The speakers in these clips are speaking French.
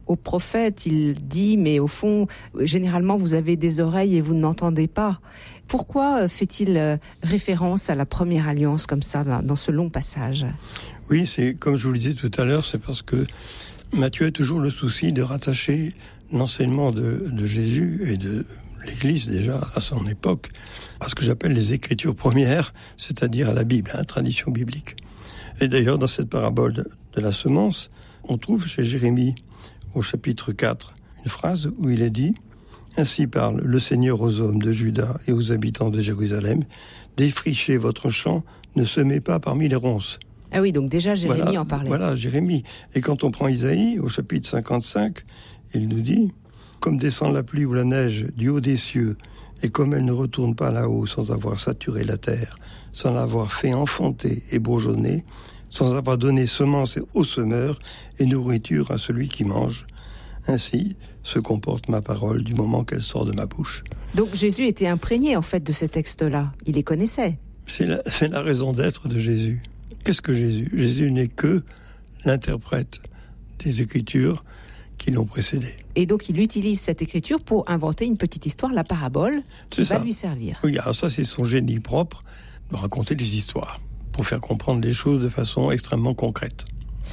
au prophète. Il dit, mais au fond, généralement, vous avez des oreilles et vous n'entendez pas. Pourquoi fait-il référence à la première alliance comme ça, dans ce long passage ? Oui, c'est comme je vous le disais tout à l'heure, c'est parce que Matthieu a toujours le souci de rattacher l'enseignement de Jésus et de l'Église déjà à son époque à ce que j'appelle les Écritures premières, c'est-à-dire à la Bible, à la tradition biblique. Et d'ailleurs, dans cette parabole de la semence, on trouve chez Jérémie, au chapitre 4, une phrase où il est dit « Ainsi parle le Seigneur aux hommes de Juda et aux habitants de Jérusalem, défrichez votre champ, ne semez pas parmi les ronces. » Ah oui, donc déjà Jérémie en parlait. Voilà, Jérémie. Et quand on prend Isaïe, au chapitre 55, il nous dit « Comme descend la pluie ou la neige du haut des cieux, et comme elle ne retourne pas là-haut sans avoir saturé la terre, sans l'avoir fait enfanter et bourgeonner, sans avoir donné semence au semeur et nourriture à celui qui mange, ainsi se comporte ma parole du moment qu'elle sort de ma bouche. » Donc Jésus était imprégné en fait de ces textes-là, il les connaissait. C'est la raison d'être de Jésus. Qu'est-ce que Jésus ? Jésus n'est que l'interprète des Écritures qui l'ont précédé. Et donc il utilise cette écriture pour inventer une petite histoire, la parabole, qui va lui servir. Oui, alors ça c'est son génie propre, de raconter des histoires, pour faire comprendre les choses de façon extrêmement concrète.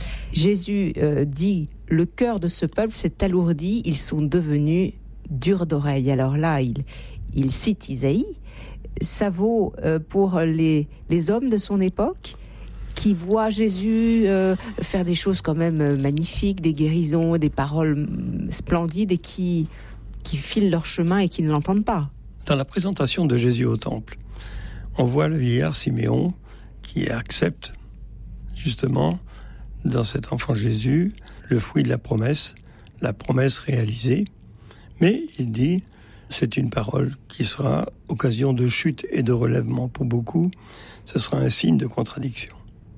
Jésus dit, le cœur de ce peuple s'est alourdi, ils sont devenus durs d'oreille. Alors là, il cite Isaïe. Ça vaut pour les hommes de son époque qui voient Jésus faire des choses quand même magnifiques, des guérisons, des paroles splendides et qui filent leur chemin et qui ne l'entendent pas. Dans la présentation de Jésus au temple, on voit le vieillard Siméon qui accepte justement dans cet enfant Jésus le fruit de la promesse réalisée. Mais il dit, c'est une parole qui sera occasion de chute et de relèvement pour beaucoup. Ce sera un signe de contradiction.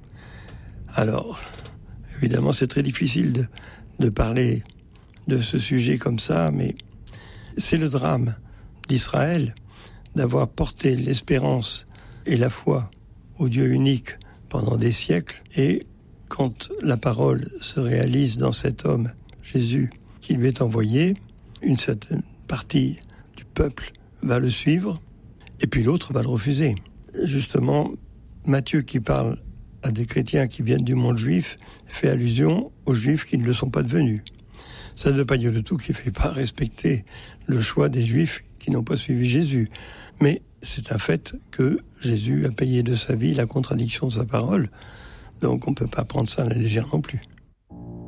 Alors, évidemment, c'est très difficile de parler de ce sujet comme ça, mais c'est le drame d'Israël d'avoir porté l'espérance et la foi au Dieu unique pendant des siècles. Et quand la parole se réalise dans cet homme, Jésus, qui lui est envoyé, une certaine partie du peuple va le suivre, et puis l'autre va le refuser. Justement, Matthieu, qui parle à des chrétiens qui viennent du monde juif, fait allusion aux juifs qui ne le sont pas devenus. Ça ne veut pas dire du tout qu'il ne fait pas respecter le choix des juifs qui n'ont pas suivi Jésus. Mais c'est un fait que Jésus a payé de sa vie la contradiction de sa parole. Donc on ne peut pas prendre ça à la légère non plus.